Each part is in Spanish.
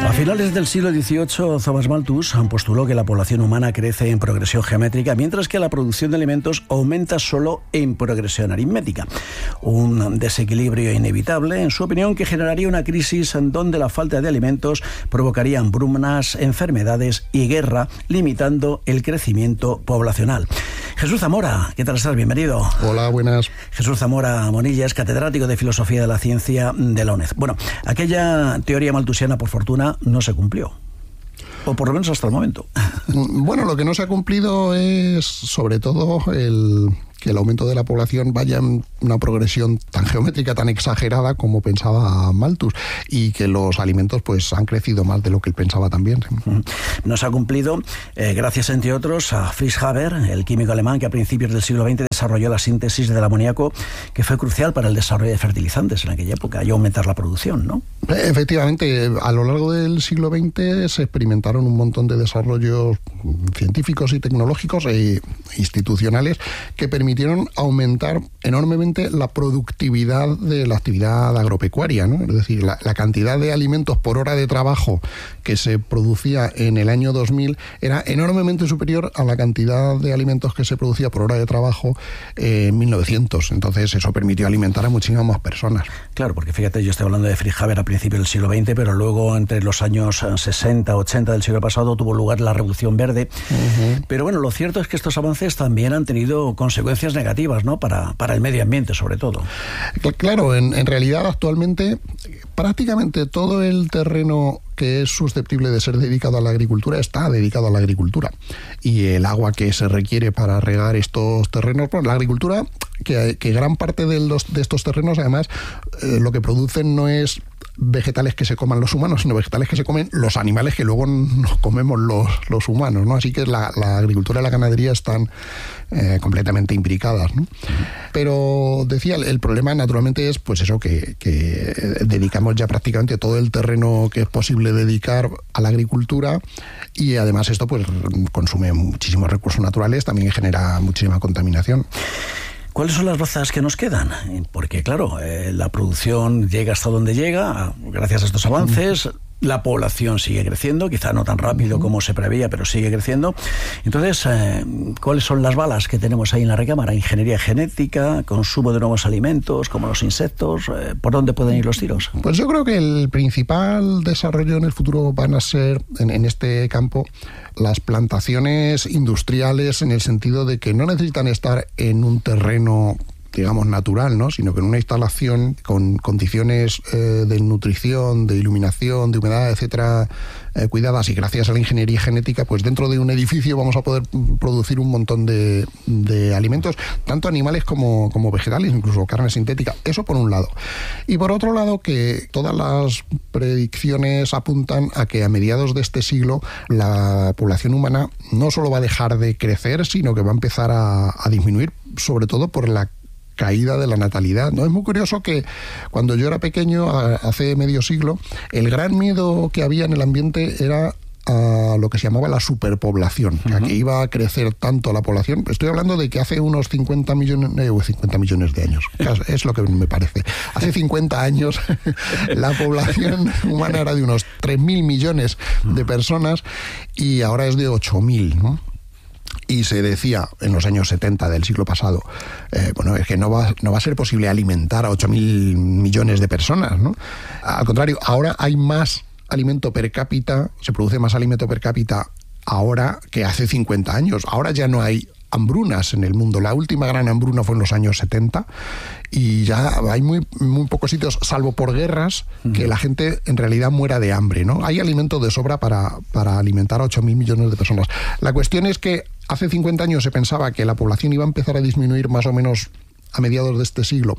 A finales del siglo XVIII, Thomas Malthus postuló que la población humana crece en progresión geométrica, mientras que la producción de alimentos aumenta solo en progresión aritmética. Un desequilibrio inevitable, en su opinión, que generaría una crisis en donde la falta de alimentos provocaría hambrunas, enfermedades y guerra, limitando el crecimiento poblacional. Jesús Zamora, ¿qué tal estás? Bienvenido. Hola, buenas. Jesús Zamora Monilla es catedrático de Filosofía de la Ciencia de la UNED. Bueno, aquella teoría malthusiana, por fortuna, no se cumplió. O por lo menos hasta el momento. Bueno, lo que no se ha cumplido es, sobre todo, que el aumento de la población vaya en una progresión tan geométrica, tan exagerada como pensaba Malthus, y que los alimentos pues han crecido más de lo que él pensaba también. No se ha cumplido gracias, entre otros, a Fritz Haber, el químico alemán que a principios del siglo XX desarrolló la síntesis del amoníaco, que fue crucial para el desarrollo de fertilizantes en aquella época y aumentar la producción, ¿no? Efectivamente, a lo largo del siglo XX se experimentaron un montón de desarrollos científicos y tecnológicos e institucionales que permitieron aumentar enormemente la productividad de la actividad agropecuaria, ¿no? Es decir, la cantidad de alimentos por hora de trabajo que se producía en el año 2000 era enormemente superior a la cantidad de alimentos que se producía por hora de trabajo en 1900. Entonces eso permitió alimentar a muchísimas más personas. Claro, porque fíjate, yo estoy hablando de Fritz Haber a principios del siglo XX, pero luego entre los años 60, 80 del siglo pasado tuvo lugar la Revolución Verde. Pero bueno, lo cierto es que estos avances también han tenido consecuencias negativas, ¿no? Para el medio ambiente, sobre todo. Claro, en realidad actualmente prácticamente todo el terreno que es susceptible de ser dedicado a la agricultura está dedicado a la agricultura. Y el agua que se requiere para regar estos terrenos, bueno, la agricultura, que gran parte de estos terrenos, además, lo que producen no es vegetales que se coman los humanos, sino vegetales que se comen los animales que luego nos comemos los humanos, ¿no? Así que la agricultura y la ganadería están completamente imbricadas, ¿no? Pero decía, el problema naturalmente es pues eso, que dedicamos ya prácticamente todo el terreno que es posible dedicar a la agricultura, y además esto pues consume muchísimos recursos naturales, también genera muchísima contaminación. ¿Cuáles son las bazas que nos quedan? Porque, claro, la producción llega hasta donde llega, gracias a estos avances. La población sigue creciendo, quizá no tan rápido como se preveía, pero sigue creciendo. Entonces, ¿cuáles son las balas que tenemos ahí en la recámara? Ingeniería genética, consumo de nuevos alimentos, como los insectos. ¿Por dónde pueden ir los tiros? Pues yo creo que el principal desarrollo en el futuro van a ser, en este campo, las plantaciones industriales, en el sentido de que no necesitan estar en un terreno, digamos, natural, ¿no? Sino que en una instalación con condiciones de nutrición, de iluminación, de humedad, etcétera, cuidadas, y gracias a la ingeniería genética, pues dentro de un edificio vamos a poder producir un montón de alimentos, tanto animales como vegetales, incluso carne sintética. Eso por un lado. Y por otro lado, que todas las predicciones apuntan a que a mediados de este siglo la población humana no solo va a dejar de crecer, sino que va a empezar a disminuir, sobre todo por la caída de la natalidad, ¿no? Es muy curioso que cuando yo era pequeño, hace medio siglo, el gran miedo que había en el ambiente era a lo que se llamaba la superpoblación, a que iba a crecer tanto la población. Estoy hablando de que hace unos 50 millones de años, es lo que me parece. Hace 50 años la población humana era de unos 3.000 millones de personas y ahora es de 8.000, ¿no? Y se decía en los años 70 del siglo pasado, bueno, es que no va a ser posible alimentar a 8.000 millones de personas, ¿no? Al contrario, ahora hay más alimento per cápita, se produce más alimento per cápita ahora que hace 50 años. Ahora ya no hay hambrunas en el mundo. La última gran hambruna fue en los años 70 y ya hay muy pocos sitios, salvo por guerras, que la gente en realidad muera de hambre, ¿no? Hay alimento de sobra para alimentar a 8.000 millones de personas. La cuestión es que hace 50 años se pensaba que la población iba a empezar a disminuir más o menos a mediados de este siglo,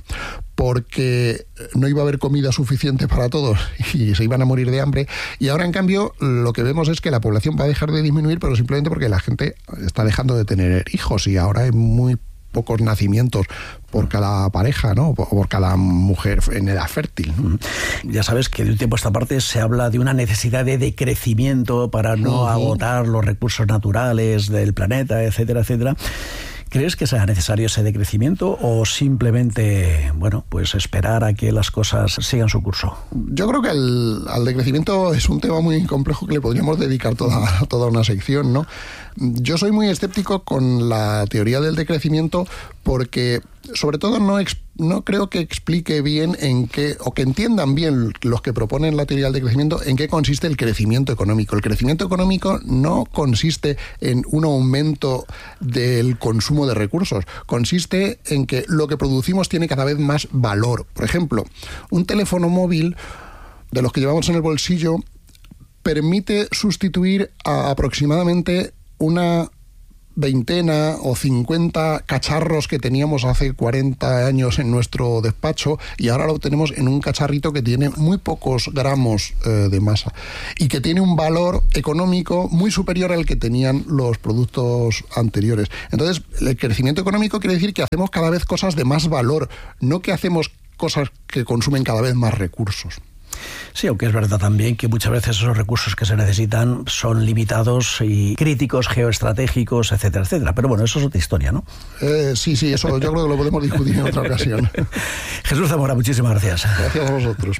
porque no iba a haber comida suficiente para todos y se iban a morir de hambre. Y ahora, en cambio, lo que vemos es que la población va a dejar de disminuir, pero simplemente porque la gente está dejando de tener hijos y ahora hay muy pocos nacimientos por cada pareja, ¿no? Por cada mujer en edad fértil, ¿no? Ya sabes que de un tiempo a esta parte se habla de una necesidad de decrecimiento para no agotar los recursos naturales del planeta, etcétera, etcétera. ¿Crees que sea necesario ese decrecimiento o simplemente, bueno, pues esperar a que las cosas sigan su curso? Yo creo que al decrecimiento es un tema muy complejo que le podríamos dedicar toda una sección, ¿no? Yo soy muy escéptico con la teoría del decrecimiento porque, sobre todo, no creo que explique bien o que entiendan bien los que proponen la teoría del decrecimiento en qué consiste el crecimiento económico. El crecimiento económico no consiste en un aumento del consumo de recursos, consiste en que lo que producimos tiene cada vez más valor. Por ejemplo, un teléfono móvil de los que llevamos en el bolsillo permite sustituir a aproximadamente una veintena o 50 cacharros que teníamos hace 40 años en nuestro despacho, y ahora lo tenemos en un cacharrito que tiene muy pocos gramos de masa y que tiene un valor económico muy superior al que tenían los productos anteriores. Entonces, el crecimiento económico quiere decir que hacemos cada vez cosas de más valor, no que hacemos cosas que consumen cada vez más recursos. Sí, aunque es verdad también que muchas veces esos recursos que se necesitan son limitados y críticos, geoestratégicos, etcétera, etcétera. Pero bueno, eso es otra historia, ¿no? Sí, eso yo creo que lo podemos discutir en otra ocasión. Jesús Zamora, muchísimas gracias. Gracias a vosotros.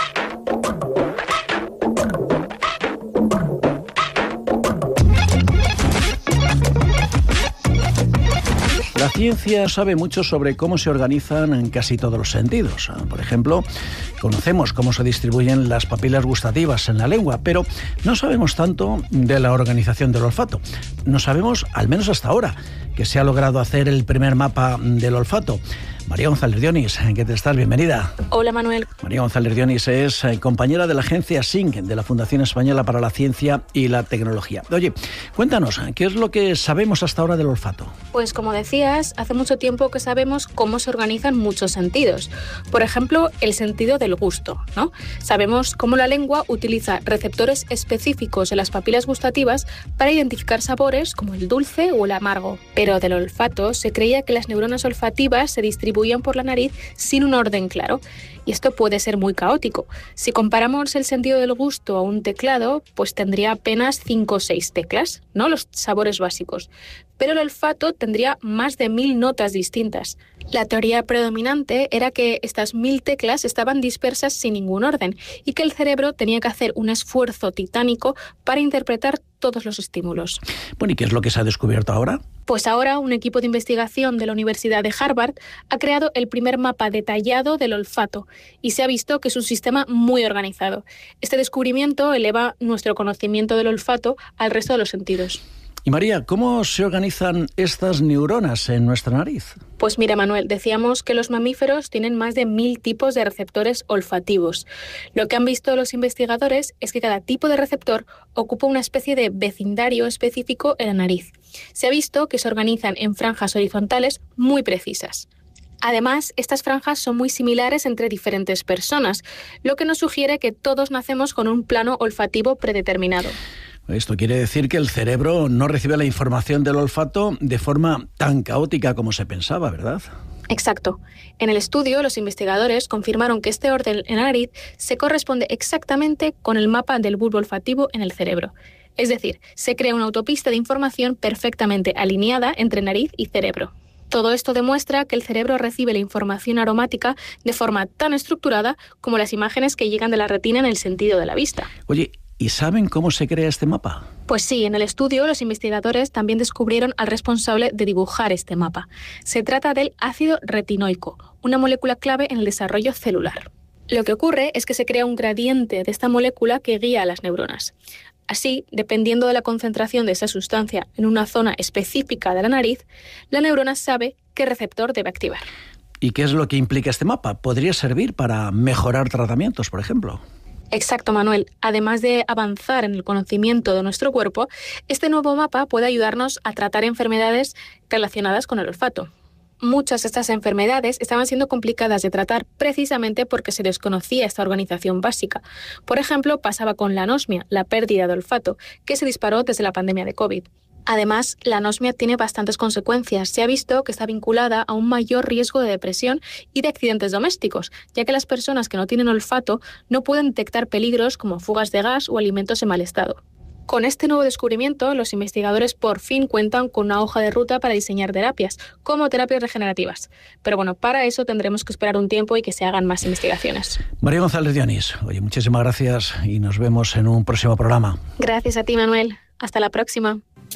La ciencia sabe mucho sobre cómo se organizan en casi todos los sentidos. Por ejemplo, conocemos cómo se distribuyen las papilas gustativas en la lengua, pero no sabemos tanto de la organización del olfato. No sabemos, al menos hasta ahora, que se ha logrado hacer el primer mapa del olfato. María González Dionis, ¿qué tal estás? Bienvenida. Hola, Manuel. María González Dionis es compañera de la agencia SINC, de la Fundación Española para la Ciencia y la Tecnología. Oye, cuéntanos, ¿qué es lo que sabemos hasta ahora del olfato? Pues como decías, hace mucho tiempo que sabemos cómo se organizan muchos sentidos. Por ejemplo, el sentido del gusto, ¿no? Sabemos cómo la lengua utiliza receptores específicos en las papilas gustativas para identificar sabores como el dulce o el amargo. Pero del olfato se creía que las neuronas olfativas se distribuían por la nariz sin un orden claro, y esto puede ser muy caótico. Si comparamos el sentido del gusto a un teclado, pues tendría apenas 5 o 6 teclas, ¿no? Los sabores básicos. Pero el olfato tendría más de 1000 notas distintas. La teoría predominante era que estas 1000 teclas estaban dispersas sin ningún orden y que el cerebro tenía que hacer un esfuerzo titánico para interpretar todos los estímulos. Bueno, ¿y qué es lo que se ha descubierto ahora? Pues ahora un equipo de investigación de la Universidad de Harvard ha creado el primer mapa detallado del olfato y se ha visto que es un sistema muy organizado. Este descubrimiento eleva nuestro conocimiento del olfato al resto de los sentidos. Y María, ¿cómo se organizan estas neuronas en nuestra nariz? Pues mira, Manuel, decíamos que los mamíferos tienen más de 1000 tipos de receptores olfativos. Lo que han visto los investigadores es que cada tipo de receptor ocupa una especie de vecindario específico en la nariz. Se ha visto que se organizan en franjas horizontales muy precisas. Además, estas franjas son muy similares entre diferentes personas, lo que nos sugiere que todos nacemos con un plano olfativo predeterminado. Esto quiere decir que el cerebro no recibe la información del olfato de forma tan caótica como se pensaba, ¿verdad? Exacto. En el estudio, los investigadores confirmaron que este orden en la nariz se corresponde exactamente con el mapa del bulbo olfativo en el cerebro. Es decir, se crea una autopista de información perfectamente alineada entre nariz y cerebro. Todo esto demuestra que el cerebro recibe la información aromática de forma tan estructurada como las imágenes que llegan de la retina en el sentido de la vista. Oye, ¿y saben cómo se crea este mapa? Pues sí, en el estudio los investigadores también descubrieron al responsable de dibujar este mapa. Se trata del ácido retinoico, una molécula clave en el desarrollo celular. Lo que ocurre es que se crea un gradiente de esta molécula que guía a las neuronas. Así, dependiendo de la concentración de esa sustancia en una zona específica de la nariz, la neurona sabe qué receptor debe activar. ¿Y qué es lo que implica este mapa? ¿Podría servir para mejorar tratamientos, por ejemplo? Exacto, Manuel. Además de avanzar en el conocimiento de nuestro cuerpo, este nuevo mapa puede ayudarnos a tratar enfermedades relacionadas con el olfato. Muchas de estas enfermedades estaban siendo complicadas de tratar precisamente porque se desconocía esta organización básica. Por ejemplo, pasaba con la anosmia, la pérdida de olfato, que se disparó desde la pandemia de COVID. Además, la anosmia tiene bastantes consecuencias. Se ha visto que está vinculada a un mayor riesgo de depresión y de accidentes domésticos, ya que las personas que no tienen olfato no pueden detectar peligros como fugas de gas o alimentos en mal estado. Con este nuevo descubrimiento, los investigadores por fin cuentan con una hoja de ruta para diseñar terapias, como terapias regenerativas. Pero bueno, para eso tendremos que esperar un tiempo y que se hagan más investigaciones. María González de Onís, oye, muchísimas gracias y nos vemos en un próximo programa. Gracias a ti, Manuel. Hasta la próxima.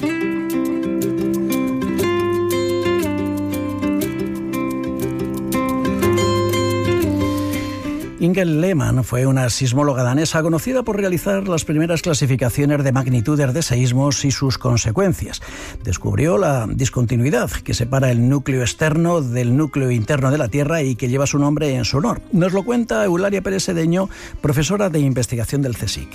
Inge Lehmann fue una sismóloga danesa conocida por realizar las primeras clasificaciones de magnitudes de seísmos y sus consecuencias. Descubrió la discontinuidad que separa el núcleo externo del núcleo interno de la Tierra y que lleva su nombre en su honor. Nos lo cuenta Eulalia Pérez Sedeño, profesora de investigación del CSIC.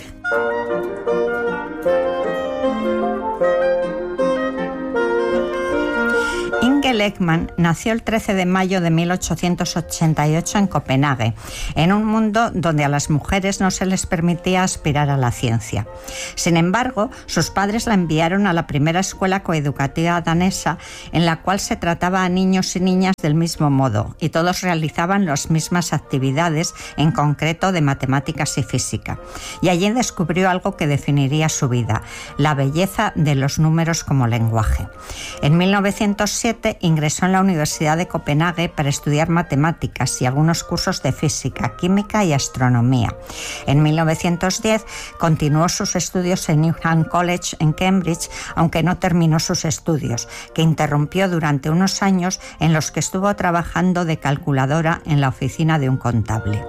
Inge Lehmann nació el 13 de mayo de 1888 en Copenhague, en un mundo donde a las mujeres no se les permitía aspirar a la ciencia. Sin embargo, sus padres la enviaron a la primera escuela coeducativa danesa, en la cual se trataba a niños y niñas del mismo modo, y todos realizaban las mismas actividades, en concreto de matemáticas y física. Y allí descubrió algo que definiría su vida: la belleza de los números como lenguaje. En 1907 ingresó en la Universidad de Copenhague para estudiar matemáticas y algunos cursos de física, química y astronomía. En 1910 continuó sus estudios en Newnham College en Cambridge, aunque no terminó sus estudios, que interrumpió durante unos años en los que estuvo trabajando de calculadora en la oficina de un contable.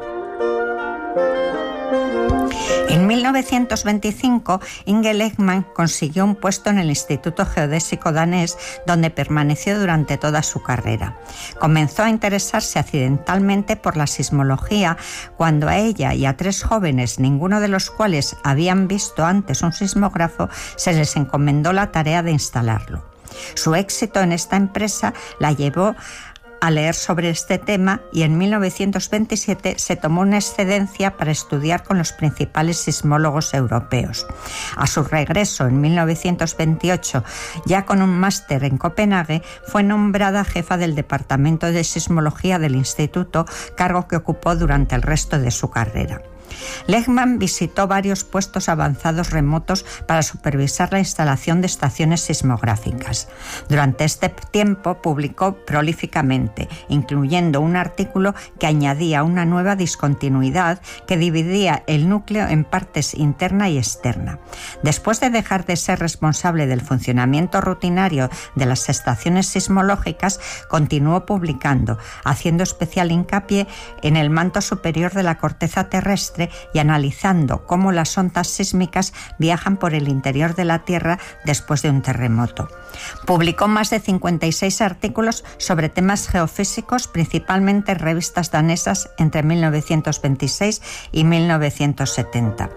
En 1925, Inge Lehmann consiguió un puesto en el Instituto Geodésico danés, donde permaneció durante toda su carrera. Comenzó a interesarse accidentalmente por la sismología cuando a ella y a 3 jóvenes, ninguno de los cuales habían visto antes un sismógrafo, se les encomendó la tarea de instalarlo. Su éxito en esta empresa la llevó a leer sobre este tema y en 1927 se tomó una excedencia para estudiar con los principales sismólogos europeos. A su regreso en 1928, ya con un máster en Copenhague, fue nombrada jefa del Departamento de Sismología del Instituto, cargo que ocupó durante el resto de su carrera. Lehmann visitó varios puestos avanzados remotos para supervisar la instalación de estaciones sismográficas. Durante este tiempo publicó prolíficamente, incluyendo un artículo que añadía una nueva discontinuidad que dividía el núcleo en partes interna y externa. Después de dejar de ser responsable del funcionamiento rutinario de las estaciones sismológicas, continuó publicando, haciendo especial hincapié en el manto superior de la corteza terrestre y analizando cómo las ondas sísmicas viajan por el interior de la Tierra después de un terremoto. Publicó más de 56 artículos sobre temas geofísicos, principalmente en revistas danesas entre 1926 y 1970.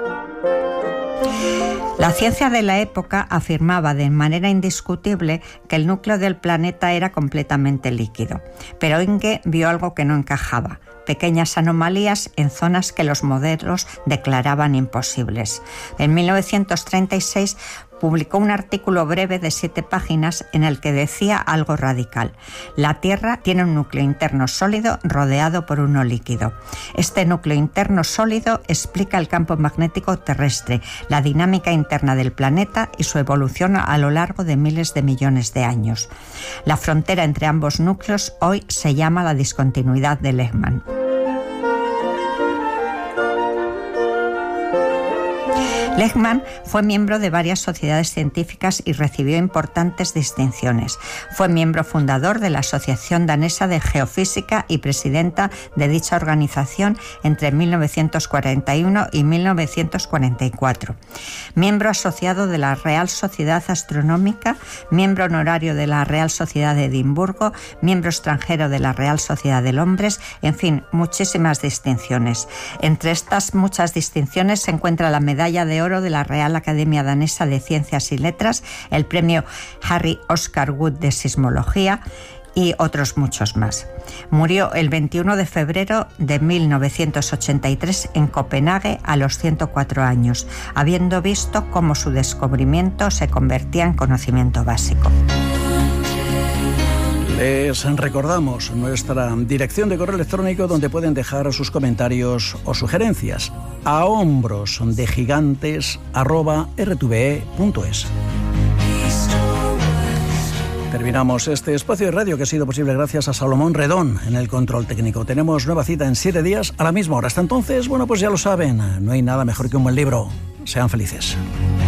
La ciencia de la época afirmaba de manera indiscutible que el núcleo del planeta era completamente líquido, pero Inge vio algo que no encajaba: pequeñas anomalías en zonas que los modelos declaraban imposibles. En 1936 publicó un artículo breve de 7 páginas en el que decía algo radical: la Tierra tiene un núcleo interno sólido rodeado por uno líquido. Este núcleo interno sólido explica el campo magnético terrestre, la dinámica interna del planeta y su evolución a lo largo de miles de millones de años. La frontera entre ambos núcleos hoy se llama la discontinuidad de Lehmann. Lehmann fue miembro de varias sociedades científicas y recibió importantes distinciones. Fue miembro fundador de la Asociación Danesa de Geofísica y presidenta de dicha organización entre 1941 y 1944. Miembro asociado de la Real Sociedad Astronómica, miembro honorario de la Real Sociedad de Edimburgo, miembro extranjero de la Real Sociedad de Londres, en fin, muchísimas distinciones. Entre estas muchas distinciones se encuentra la medalla de oro de la Real Academia Danesa de Ciencias y Letras, el premio Harry Oscar Wood de Sismología y otros muchos más. Murió el 21 de febrero de 1983 en Copenhague a los 104 años, habiendo visto cómo su descubrimiento se convertía en conocimiento básico. Les recordamos nuestra dirección de correo electrónico donde pueden dejar sus comentarios o sugerencias: ahombrosdegigantes@rtve.es. Terminamos este espacio de radio que ha sido posible gracias a Salomón Redón en el control técnico. Tenemos nueva cita en 7 días a la misma hora. Hasta entonces, bueno, pues ya lo saben, no hay nada mejor que un buen libro. Sean felices.